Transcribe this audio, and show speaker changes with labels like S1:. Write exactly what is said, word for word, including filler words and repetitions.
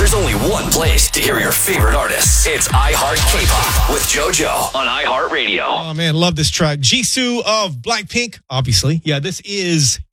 S1: There's only one place to hear your favorite artists. It's iHeart K-Pop with JoJo on iHeartRadio.
S2: Oh, man, love this track. Jisoo of Blackpink, obviously. Yeah, this is